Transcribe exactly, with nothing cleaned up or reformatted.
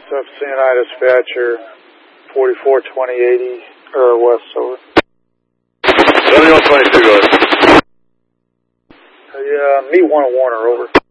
Stuff C N I dispatcher, forty-four twenty eighty, or west, over. seventy-one twenty-two, go ahead. Uh, yeah, meet one Warner, over.